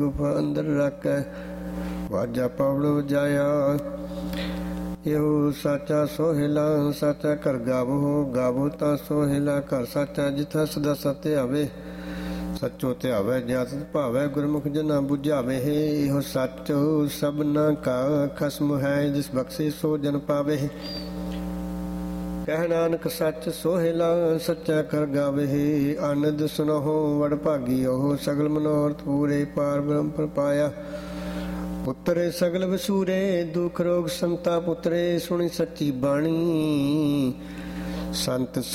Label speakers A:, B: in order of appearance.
A: ਗੁਫਾ ਅੰਦਰ ਰੱਖੈ ਵਾਜਾ ਪਵਲ ਵਜਾਇਆ। ਇਹੋ ਸਾਚਾ ਸੋਹਿਲਾ ਸਾਚਾ ਘਰ ਗਾਵੋ, ਗਾਵੋ ਤਾਂ ਸੋਹਿਲਾ ਘਰ ਸਾਚਾ ਜਿਥਾ ਸਦਾ ਸਤਿ ਆਵੇ। ਸੱਚੋ ਧਿਆਵੈ ਜਤ ਭਾਵੈ ਗੁਰਮੁਖ ਜਨਾ ਬੁਝਾਵੇ। ਇਹੋ ਸੱਚ ਸਭਨਾ ਕਾ ਖਸਮ ਹੈ ਜਿਸ ਬਖਸ਼ੇ ਸੋ ਜਨ ਪਾਵੇ। ਕਹਿ ਨਾਨਕ ਸੱਚ ਸੋਹਿਲਾ ਸੱਚਾ ਕਰ ਗਾਵੇ। ਆਨੰਦ ਸੁਨਹੁ ਵਡ ਭਾਗੀ ਉਹ ਸਗਲ ਮਨੋਰਥ ਪੂਰੇ ਪਾਰ ਬ੍ਰਹਮ ਪ੍ਰਪਾਇਆ। ਪੁੱਤਰੇ ਸਗਲ ਵਸੂਰੇ ਦੁਖ ਰੋਗ ਸੰਤਾ ਪੁੱਤਰੇ ਸੁਣੀ ਸੱਚੀ ਬਾਣੀ। ਸੰਤ